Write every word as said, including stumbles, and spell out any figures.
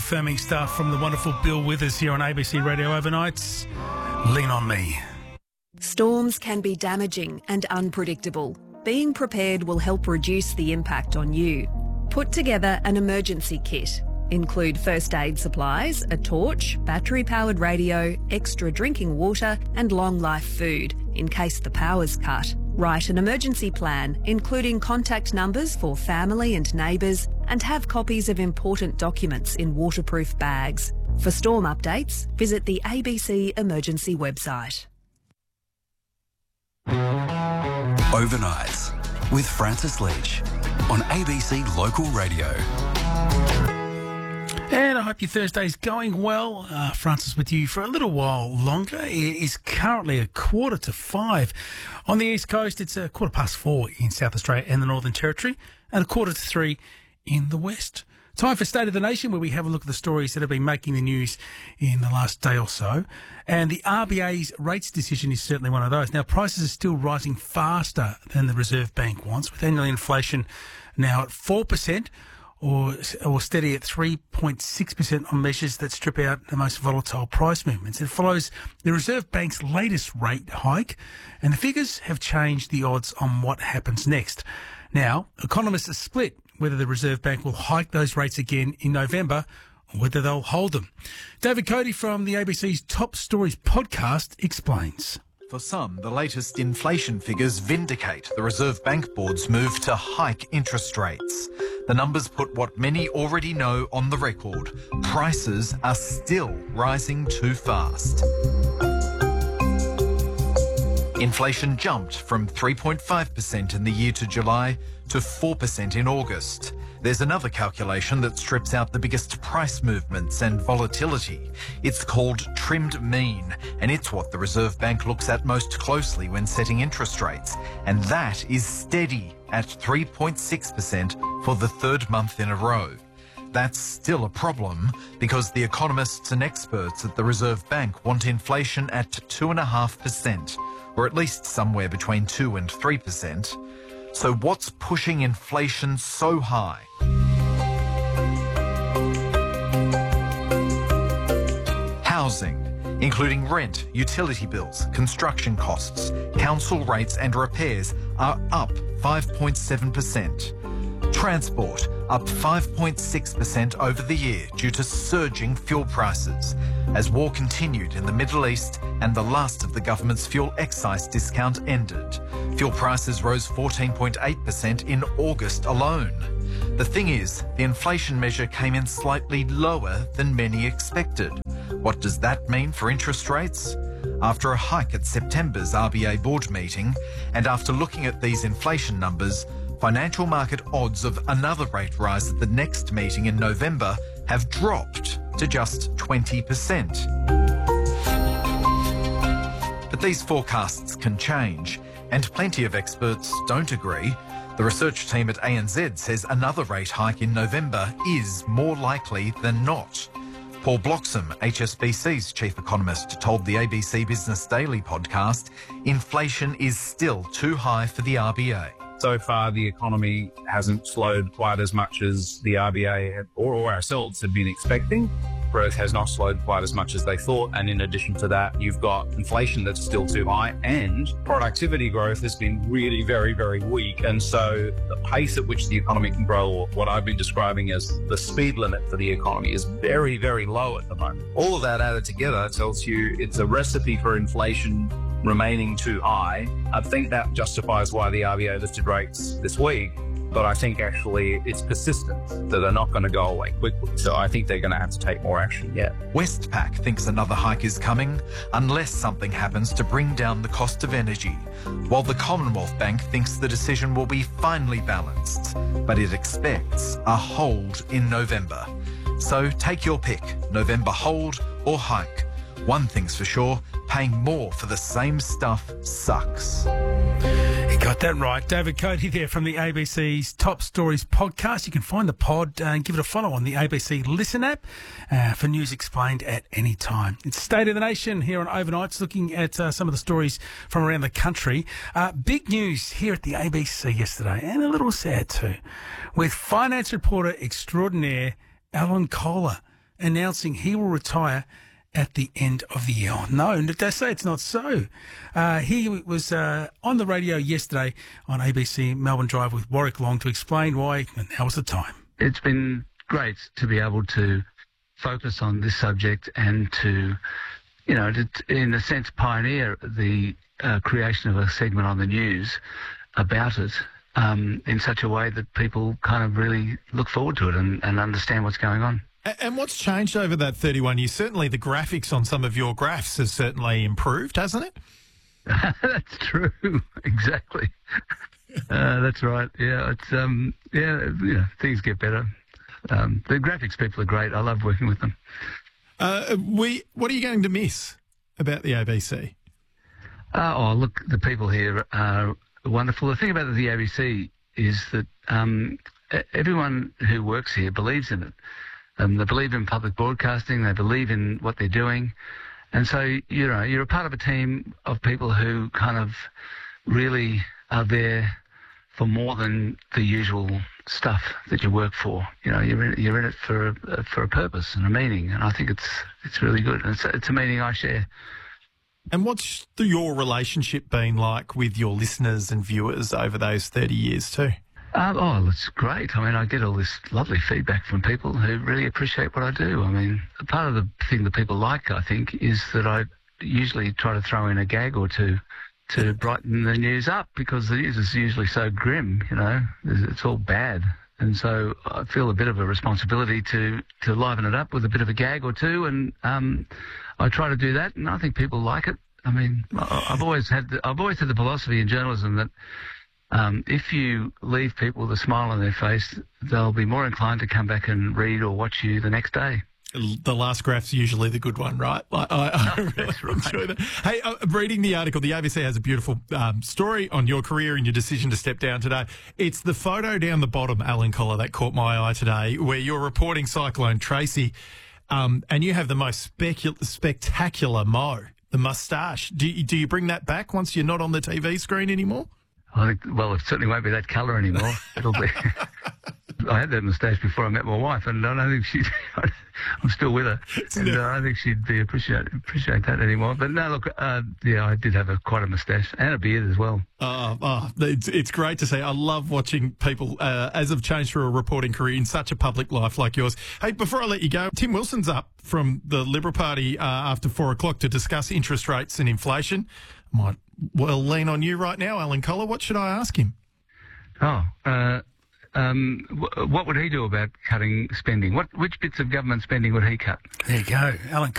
affirming stuff from the wonderful Bill Withers here on A B C Radio Overnights. Lean on me. Storms can be damaging and unpredictable. Being prepared will help reduce the impact on you. Put together an emergency kit. Include first aid supplies, a torch, battery-powered radio, extra drinking water and long-life food in case the power's cut. Write an emergency plan, including contact numbers for family and neighbours, and have copies of important documents in waterproof bags. For storm updates, visit the A B C Emergency website. Overnights with Francis Leach on A B C Local Radio. And I hope your Thursday's going well. Uh, Francis with you for a little while longer. It is currently a quarter to five. On the East Coast, it's a quarter past four in South Australia and the Northern Territory, and a quarter to three in the West. Time for State of the Nation, where we have a look at the stories that have been making the news in the last day or so. And the R B A's rates decision is certainly one of those. Now, prices are still rising faster than the Reserve Bank wants, with annual inflation now at four percent. Or, or steady at three point six percent on measures that strip out the most volatile price movements. It follows the Reserve Bank's latest rate hike, and the figures have changed the odds on what happens next. Now, economists are split whether the Reserve Bank will hike those rates again in November or whether they'll hold them. David Cody from the A B C's Top Stories podcast explains. For some, the latest inflation figures vindicate the Reserve Bank Board's move to hike interest rates. The numbers put what many already know on the record. Prices are still rising too fast. Inflation jumped from three point five percent in the year to July to four percent in August. There's another calculation that strips out the biggest price movements and volatility. It's called trimmed mean, and it's what the Reserve Bank looks at most closely when setting interest rates. And that is steady at three point six percent for the third month in a row. That's still a problem because the economists and experts at the Reserve Bank want inflation at two point five percent, or at least somewhere between two and three percent. So what's pushing inflation so high? Housing, including rent, utility bills, construction costs, council rates and repairs, are up five point seven percent. Transport, up five point six percent over the year due to surging fuel prices, as war continued in the Middle East and the last of the government's fuel excise discount ended. Fuel prices rose fourteen point eight percent in August alone. The thing is, the inflation measure came in slightly lower than many expected. What does that mean for interest rates? After a hike at September's R B A board meeting, and after looking at these inflation numbers, financial market odds of another rate rise at the next meeting in November have dropped to just twenty percent. But these forecasts can change, and plenty of experts don't agree. The research team at A N Z says another rate hike in November is more likely than not. Paul Bloxham, H S B C's chief economist, told the A B C Business Daily podcast, inflation is still too high for the R B A. So far, the economy hasn't slowed quite as much as the R B A had, or, or ourselves had been expecting. Growth has not slowed quite as much as they thought. And in addition to that, you've got inflation that's still too high, and productivity growth has been really very, very weak. And so the pace at which the economy can grow, or what I've been describing as the speed limit for the economy, is very, very low at the moment. All of that added together tells you it's a recipe for inflation remaining too high. I think that justifies why the R B A lifted rates this week. But I think actually it's persistent, that they're not going to go away quickly. So I think they're going to have to take more action yet. Westpac thinks another hike is coming unless something happens to bring down the cost of energy, while the Commonwealth Bank thinks the decision will be finely balanced, but it expects a hold in November. So take your pick, November hold or hike. One thing's for sure, paying more for the same stuff sucks. You got that right. David Cody there from the A B C's Top Stories podcast. You can find the pod and give it a follow on the A B C Listen app uh, for news explained at any time. It's State of the Nation here on Overnights, looking at uh, some of the stories from around the country. Uh, big news here at the A B C yesterday, and a little sad too, with finance reporter extraordinaire Alan Kohler announcing he will retire at the end of the year. Oh, no, they say it's not so. Uh, he was uh, on the radio yesterday on A B C Melbourne Drive with Warwick Long to explain why, and now is the time. It's been great to be able to focus on this subject and to, you know, to, in a sense, pioneer the uh, creation of a segment on the news about it um, in such a way that people kind of really look forward to it and, and understand what's going on. And what's changed over that thirty-one years? Certainly the graphics on some of your graphs has certainly improved, hasn't it? That's true. Exactly. Uh, that's right. Yeah, it's um, yeah, yeah, things get better. Um, the graphics people are great. I love working with them. Uh, we, what are you going to miss about the A B C? Uh, oh, look, the people here are wonderful. The thing about the A B C is that um, everyone who works here believes in it. Um, they believe in public broadcasting. They believe in what they're doing. And so, you know, you're a part of a team of people who kind of really are there for more than the usual stuff that you work for. You know, you're in, you're in it for a, for a purpose and a meaning. And I think it's it's really good. And it's, it's a meaning I share. And what's the, your relationship been like with your listeners and viewers over those thirty years too? Um, oh, it's great. I mean, I get all this lovely feedback from people who really appreciate what I do. I mean, part of the thing that people like, I think, is that I usually try to throw in a gag or two to brighten the news up, because the news is usually so grim, you know, it's all bad. And so I feel a bit of a responsibility to, to liven it up with a bit of a gag or two, and um, I try to do that, and I think people like it. I mean, I've always had the, I've always had the philosophy in journalism that Um, if you leave people with a smile on their face, they'll be more inclined to come back and read or watch you the next day. The last graph's usually the good one, right? I, I, I really right. enjoy that. Hey, uh, reading the article, the A B C has a beautiful um, story on your career and your decision to step down today. It's the photo down the bottom, Alan Collar, that caught my eye today, where you're reporting Cyclone Tracy, um, and you have the most specu- spectacular mo, the moustache. Do you, do you bring that back once you're not on the T V screen anymore? I think, well, it certainly won't be that colour anymore. It'll be. I had that moustache before I met my wife, and I don't think she. I'm still with her, and uh, I don't think she'd be appreciate appreciate that anymore. But no, look, uh, yeah, I did have a quite a moustache and a beard as well. Oh, oh it's, it's great to see. I love watching people uh, as have changed through a reporting career in such a public life like yours. Hey, before I let you go, Tim Wilson's up from the Liberal Party uh, after four o'clock to discuss interest rates and inflation. Might well lean on you right now, Alan Collar. What should I ask him? Oh, uh, um, w- what would he do about cutting spending? What which bits of government spending would he cut? There you go, Alan